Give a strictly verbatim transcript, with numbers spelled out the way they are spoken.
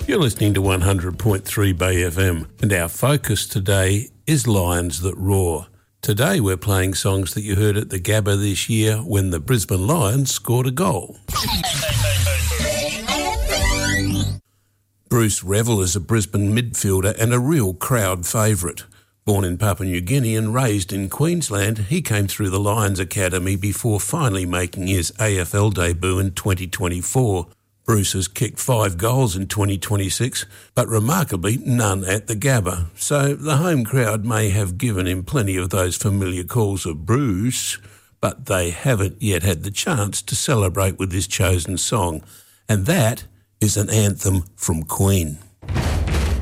You're listening to one hundred point three Bay F M, and our focus today is Lions That Roar. Today we're playing songs that you heard at the Gabba this year when the Brisbane Lions scored a goal. Bruce Revell is a Brisbane midfielder and a real crowd favourite. Born in Papua New Guinea and raised in Queensland, he came through the Lions Academy before finally making his A F L debut in twenty twenty-four. Bruce has kicked five goals in twenty twenty-six, but remarkably none at the Gabba, so the home crowd may have given him plenty of those familiar calls of Bruce, but they haven't yet had the chance to celebrate with his chosen song, and that is an anthem from Queen.